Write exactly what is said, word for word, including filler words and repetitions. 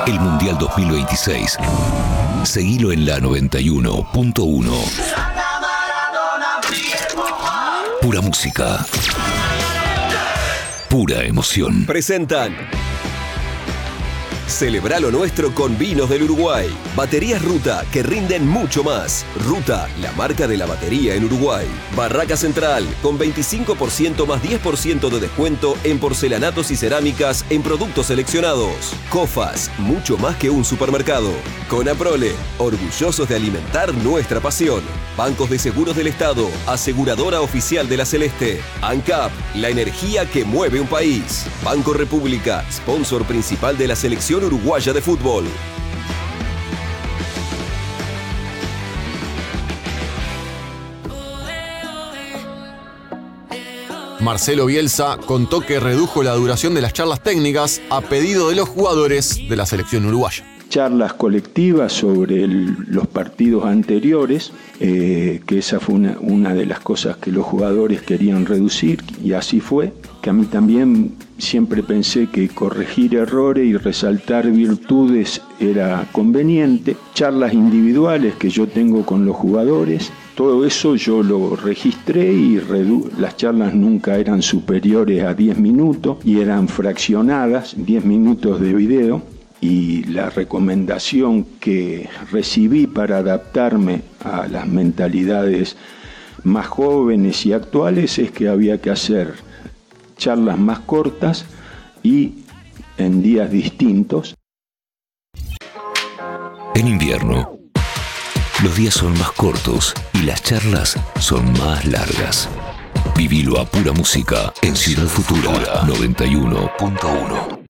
El Mundial dos mil veintiséis. Seguilo en la noventa y uno punto uno. Pura música. Pura emoción. Presentan Celebra lo nuestro con vinos del Uruguay. Baterías Ruta, que rinden mucho más. Ruta, la marca de la batería en Uruguay. Barraca Central, con veinticinco por ciento más diez por ciento de descuento en porcelanatos y cerámicas en productos seleccionados. Cofas, mucho más que un supermercado. Conaprole, orgullosos de alimentar nuestra pasión. Bancos de Seguros del Estado, aseguradora oficial de la Celeste. ANCAP, la energía que mueve un país. Banco República, sponsor principal de la selección uruguaya de fútbol. Marcelo Bielsa contó que redujo la duración de las charlas técnicas a pedido de los jugadores de la selección uruguaya. Charlas colectivas sobre el, los partidos anteriores, eh, que esa fue una, una de las cosas que los jugadores querían reducir, y así fue, que a mí también siempre pensé que corregir errores y resaltar virtudes era conveniente. Charlas individuales que yo tengo con los jugadores, todo eso yo lo registré y redu- las charlas nunca eran superiores a diez minutos y eran fraccionadas, diez minutos de video. Y la recomendación que recibí para adaptarme a las mentalidades más jóvenes y actuales es que había que hacer charlas más cortas y en días distintos. En invierno, los días son más cortos y las charlas son más largas. Vivilo a pura música en Ciudad Futura noventa y uno punto uno.